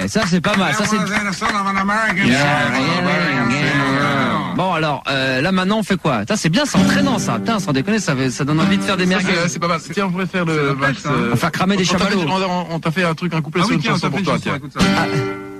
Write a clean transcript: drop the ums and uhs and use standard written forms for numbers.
ça c'est pas mal. Ça c'est. Bon alors, là maintenant on fait quoi? C'est bien, c'est entraînant ça. Putain, sans déconner, ça donne envie de faire des merguez. C'est pas mal. Tiens, on pourrait faire le. On va faire cramer des chamallows. On t'a fait un couplet sur une chanson pour toi. Tiens.